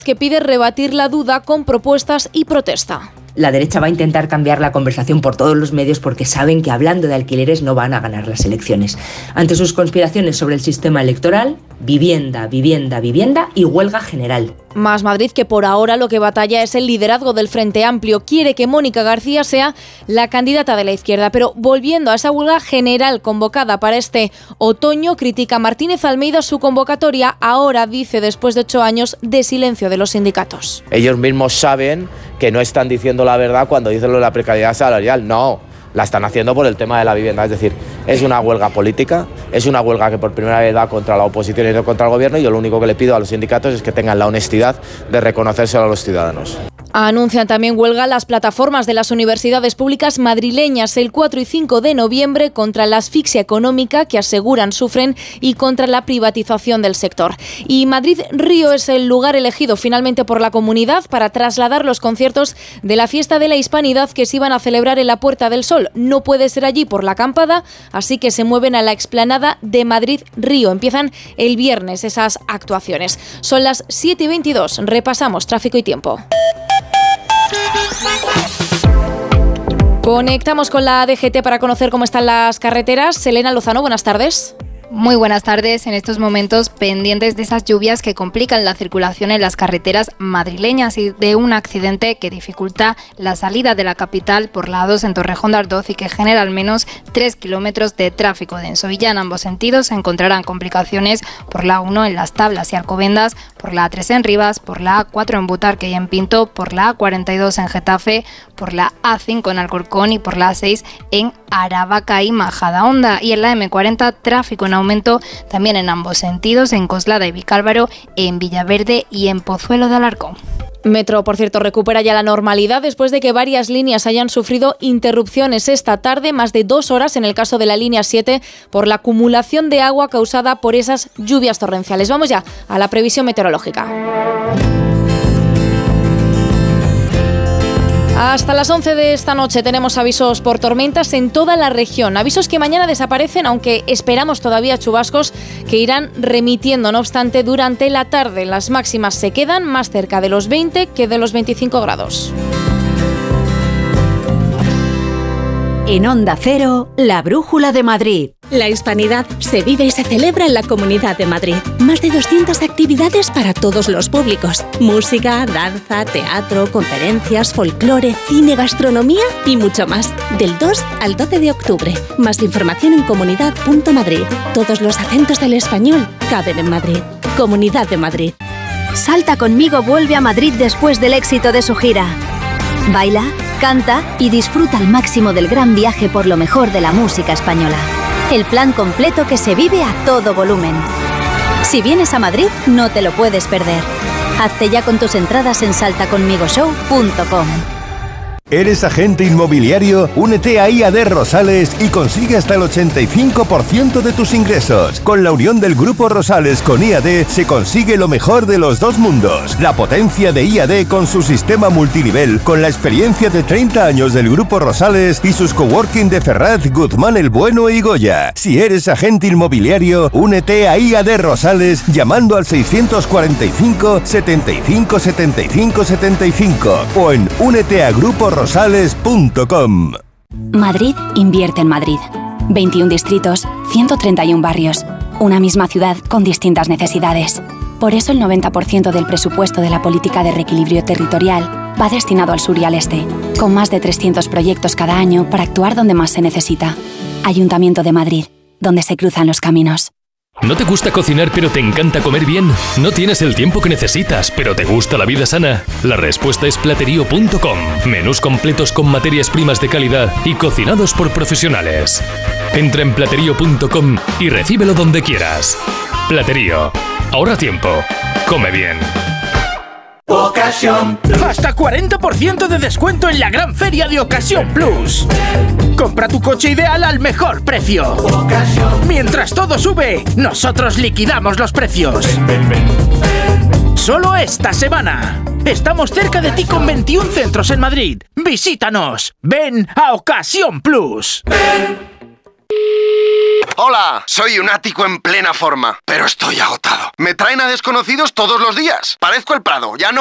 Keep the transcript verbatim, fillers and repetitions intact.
que pide rebatir la duda con propuestas y protesta. La derecha va a intentar cambiar la conversación por todos los medios porque saben que hablando de alquileres no van a ganar las elecciones. Ante sus conspiraciones sobre el sistema electoral, vivienda, vivienda, vivienda y huelga general. Más Madrid, que por ahora lo que batalla es el liderazgo del Frente Amplio. Quiere que Mónica García sea la candidata de la izquierda. Pero volviendo a esa huelga general convocada para este otoño, critica Martínez Almeida su convocatoria. Ahora dice, después de ocho años de silencio de los sindicatos. Ellos mismos saben que no están diciendo la verdad cuando dicen lo de la precariedad salarial. No, la están haciendo por el tema de la vivienda. Es decir, es una huelga política, es una huelga que por primera vez va contra la oposición y no contra el gobierno, y yo lo único que le pido a los sindicatos es que tengan la honestidad de reconocérselo a los ciudadanos. Anuncian también huelga las plataformas de las universidades públicas madrileñas el cuatro y cinco de noviembre contra la asfixia económica que aseguran sufren y contra la privatización del sector. Y Madrid-Río es el lugar elegido finalmente por la comunidad para trasladar los conciertos de la Fiesta de la Hispanidad que se iban a celebrar en la Puerta del Sol. No puede ser allí por la acampada, así que se mueven a la explanada de Madrid-Río. Empiezan el viernes esas actuaciones. Son las siete y veintidós. Repasamos tráfico y tiempo. Conectamos con la D G T para conocer cómo están las carreteras. Selena Lozano, buenas tardes. Muy buenas tardes. En estos momentos pendientes de esas lluvias que complican la circulación en las carreteras madrileñas y de un accidente que dificulta la salida de la capital por la A dos en Torrejón de Ardoz y que genera al menos tres kilómetros de tráfico denso. Y ya en ambos sentidos se encontrarán complicaciones por la A uno en Las Tablas y Alcobendas, por la A tres en Rivas, por la A cuatro en Butarque y en Pinto, por la A cuarenta y dos en Getafe, por la A cinco en Alcorcón y por la A seis en Aravaca y Majadahonda. Y en la eme cuarenta tráfico en aumento también en ambos sentidos, en Coslada y Vicálvaro, en Villaverde y en Pozuelo de Alarcón. Metro, por cierto, recupera ya la normalidad después de que varias líneas hayan sufrido interrupciones esta tarde, más de dos horas en el caso de la línea siete, por la acumulación de agua causada por esas lluvias torrenciales. Vamos ya a la previsión meteorológica. Hasta las once de esta noche tenemos avisos por tormentas en toda la región. Avisos que mañana desaparecen, aunque esperamos todavía chubascos que irán remitiendo. No obstante, durante la tarde las máximas se quedan más cerca de los veinte que de los veinticinco grados. En Onda Cero, la Brújula de Madrid. La Hispanidad se vive y se celebra en la Comunidad de Madrid. Más de doscientas actividades para todos los públicos. Música, danza, teatro, conferencias, folclore, cine, gastronomía y mucho más. Del dos al doce de octubre. Más información en comunidad punto madrid. Todos los acentos del español caben en Madrid. Comunidad de Madrid. Salta conmigo vuelve a Madrid después del éxito de su gira. Baila, canta y disfruta al máximo del gran viaje por lo mejor de la música española. El plan completo que se vive a todo volumen. Si vienes a Madrid, no te lo puedes perder. Hazte ya con tus entradas en salta conmigo show punto com. ¿Eres agente inmobiliario? Únete a I A D Rosales y consigue hasta el ochenta y cinco por ciento de tus ingresos. Con la unión del Grupo Rosales con I A D se consigue lo mejor de los dos mundos. La potencia de I A D con su sistema multinivel, con la experiencia de treinta años del Grupo Rosales y sus coworking de Ferraz, Guzmán el Bueno y Goya. Si eres agente inmobiliario, únete a I A D Rosales llamando al seiscientos cuarenta y cinco, setenta y cinco, setenta y cinco, setenta y cinco o en únete a Grupo Rosales. Rosales punto com. Madrid invierte en Madrid. veintiún distritos, ciento treinta y uno barrios. Una misma ciudad con distintas necesidades. Por eso el noventa por ciento del presupuesto de la política de reequilibrio territorial va destinado al sur y al este, con más de trescientos proyectos cada año para actuar donde más se necesita. Ayuntamiento de Madrid, donde se cruzan los caminos. ¿No te gusta cocinar pero te encanta comer bien? ¿No tienes el tiempo que necesitas pero te gusta la vida sana? La respuesta es platerío punto com. Menús completos con materias primas de calidad y cocinados por profesionales. Entra en platerío punto com y recíbelo donde quieras. Platerío. Ahorra tiempo. Come bien. Ocasión Plus. Hasta cuarenta por ciento de descuento en la gran feria de Ocasión Plus. Compra tu coche ideal al mejor precio. Ocasión. Mientras todo sube, nosotros liquidamos los precios. Ven, ven, ven. Solo esta semana. Estamos cerca de ti con veintiún centros en Madrid. Visítanos. Ven a Ocasión Plus. Ven. Hola, soy un ático en plena forma, pero estoy agotado. Me traen a desconocidos todos los días. Parezco el Prado, ya no